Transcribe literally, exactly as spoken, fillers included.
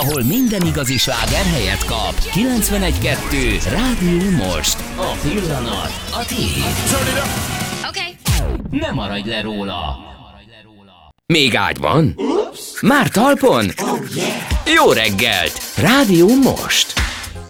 ahol minden igazi sláger helyet kap. kilencvenegy kettő Rádió Most. A pillanat a tiéd. Okay. Ne maradj le róla. Még ágyban? Már talpon? Jó reggelt! Rádió Most.